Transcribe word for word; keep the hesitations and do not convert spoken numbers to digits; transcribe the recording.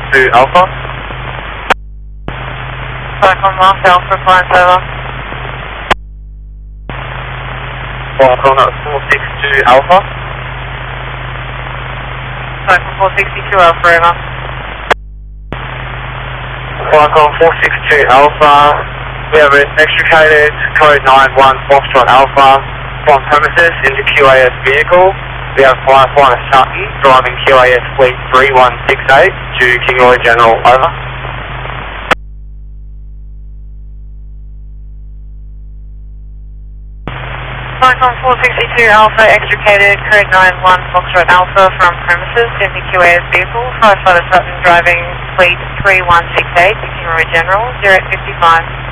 two Alpha. Falcon Mars Alpha, flying over. Falcon four six two Alpha. Falcon four sixty-two Alpha, over. Falcon four six two Alpha. We have an extricated code nine one Foxtrot Alpha from premises into Q A S vehicle. We have Firefly Sutton driving Q A S Fleet three one six eight to King Roy General, over. Falcon four sixty-two Alpha, extricated code nine one Foxtrot Alpha from premises into Q A S vehicle. Firefly Sutton driving Fleet three one six eight to King Roy General, zero eight fifty-five.